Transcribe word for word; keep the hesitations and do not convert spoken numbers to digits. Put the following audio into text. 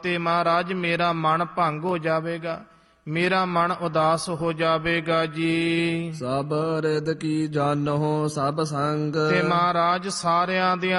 ਤੇ ਮਹਾਰਾਜ ਮੇਰਾ ਮਨ ਭੰਗ ਹੋ ਜਾਵੇਗਾ, ਮੇਰਾ ਮਨ ਉਦਾਸ ਹੋ ਜਾਵੇਗਾ ਜੀ। ਸਭ ਰਿਦ ਕੀ ਜਾਨੋ ਸਭ ਸੰਗ, ਤੇ ਮਹਾਰਾਜ ਸਾਰਿਆਂ ਦੇ